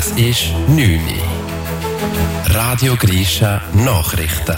Es ist 9 Uhr. Radio Grisha Nachrichten.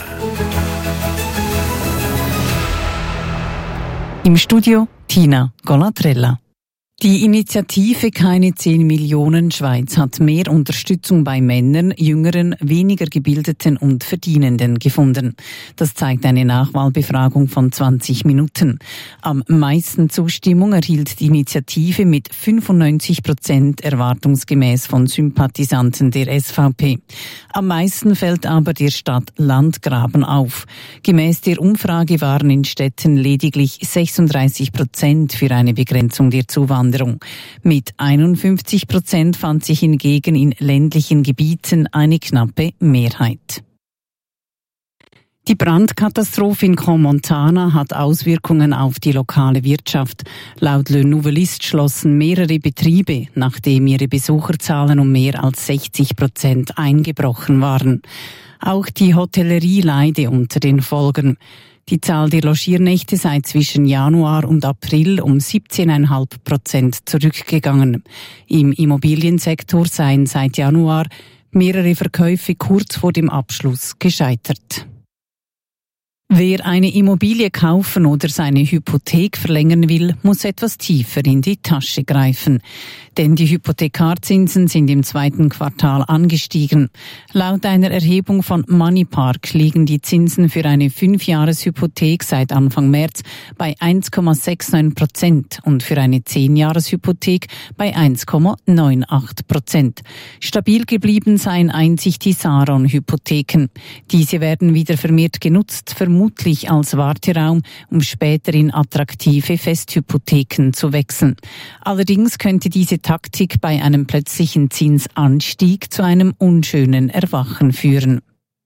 Im Studio Tina Golatrella. Die Initiative Keine 10 Millionen Schweiz hat mehr Unterstützung bei Männern, Jüngeren, weniger Gebildeten und Verdienenden gefunden. Das zeigt eine Nachwahlbefragung von 20 Minuten. Am meisten Zustimmung erhielt die Initiative mit 95% erwartungsgemäß von Sympathisanten der SVP. Am meisten fällt aber der Stadt Landgraben auf. Gemäß der Umfrage waren in Städten lediglich 36% für eine Begrenzung der Zuwanderung. Mit 51% fand sich hingegen in ländlichen Gebieten eine knappe Mehrheit. Die Brandkatastrophe in Crans-Montana hat Auswirkungen auf die lokale Wirtschaft. Laut Le Nouvelliste schlossen mehrere Betriebe, nachdem ihre Besucherzahlen um mehr als 60% eingebrochen waren. Auch die Hotellerie leide unter den Folgen. Die Zahl der Logiernächte sei zwischen Januar und April um 17,5% zurückgegangen. Im Immobiliensektor seien seit Januar mehrere Verkäufe kurz vor dem Abschluss gescheitert. Wer eine Immobilie kaufen oder seine Hypothek verlängern will, muss etwas tiefer in die Tasche greifen. Denn die Hypothekarzinsen sind im 2. Quartal angestiegen. Laut einer Erhebung von Moneypark liegen die Zinsen für eine 5-Jahres-Hypothek seit Anfang März bei 1,69% und für eine 10-Jahres-Hypothek bei 1,98%. Stabil geblieben seien einzig die Saron-Hypotheken. Diese werden wieder vermehrt genutzt, vermutlich als Warteraum, um später in attraktive Festhypotheken zu wechseln. Allerdings könnte diese Taktik bei einem plötzlichen Zinsanstieg zu einem unschönen Erwachen führen.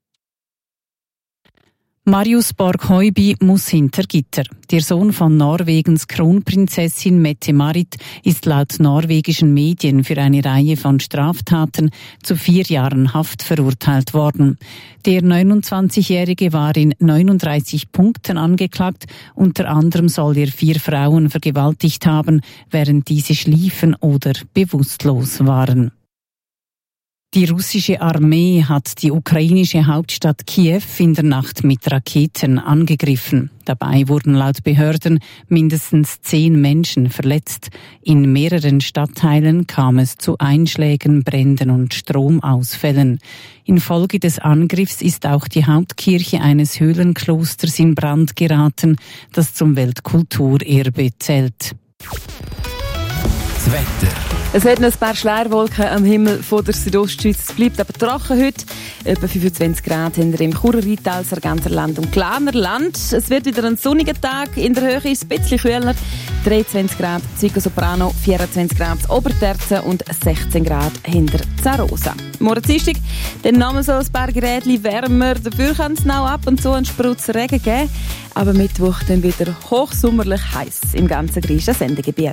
Marius Borg-Heuby muss hinter Gitter. Der Sohn von Norwegens Kronprinzessin Mette-Marit ist laut norwegischen Medien für eine Reihe von Straftaten zu 4 Jahren Haft verurteilt worden. Der 29-Jährige war in 39 Punkten angeklagt. Unter anderem soll er 4 Frauen vergewaltigt haben, während diese schliefen oder bewusstlos waren. Die russische Armee hat die ukrainische Hauptstadt Kiew in der Nacht mit Raketen angegriffen. Dabei wurden laut Behörden mindestens 10 Menschen verletzt. In mehreren Stadtteilen kam es zu Einschlägen, Bränden und Stromausfällen. Infolge des Angriffs ist auch die Hauptkirche eines Höhlenklosters in Brand geraten, das zum Weltkulturerbe zählt. Das Wetter. Es hat noch ein paar Schleierwolken am Himmel von der Südostschweiz. Es bleibt aber trocken heute. Etwa 25 Grad hinter dem Churer-Rheintal, Sarganser Land und Glarner Land. Es wird wieder ein sonniger Tag. In der Höhe ist es ein bisschen kühler. 23 Grad Zico-Soprano, 24 Grad Oberterzen und 16 Grad hinter Zarosa. Morgen Dienstag, dann nochmal so ein paar Geräte wärmer. Dafür kann es noch ab und zu einen Sprutz Regen geben. Aber Mittwoch dann wieder hochsommerlich heiß im ganzen Griechen Sendegebiet.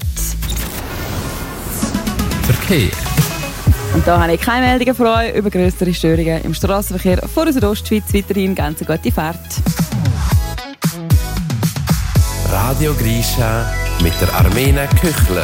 Verkehr. Und da habe ich keine Meldungen für euch über grössere Störungen im Strassenverkehr vor der Südostschweiz. Weiterhin ganz eine gute Fahrt. Radio Grisha mit der Armena Küchler.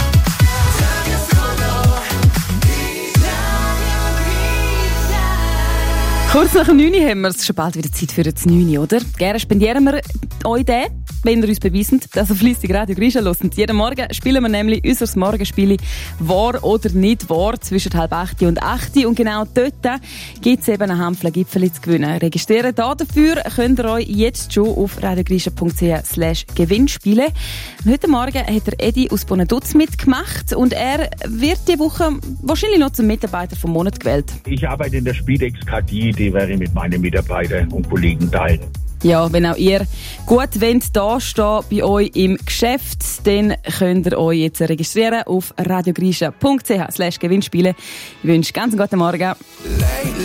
Kurz nach dem 9 Uhr haben wir es schon bald wieder Zeit für das 9 Uhr, oder? Gerne spendieren wir euch den, wenn ihr uns beweisen, dass ihr fleissig Radio Grisha hört. Und jeden Morgen spielen wir nämlich unser Morgenspiel «Wahr oder nicht wahr» zwischen 7:30 und 8 Uhr. Und genau dort gibt es eben einen Hampfler Gipfeli zu gewinnen. Registrieren dafür könnt ihr euch jetzt schon auf radiogrisha.ch/Gewinnspiele. Heute Morgen hat der Edi aus Bonaduz mitgemacht und er wird diese Woche wahrscheinlich noch zum Mitarbeiter vom Monat gewählt. Ich arbeite in der Spielex KD, die werde ich mit meinen Mitarbeitern und Kollegen teilen. Ja, wenn auch ihr gut wollt, da stehen bei euch im Geschäft, dann könnt ihr euch jetzt registrieren auf radiogrisha.ch/Gewinnspiele. Ich wünsche ganz einen guten Morgen.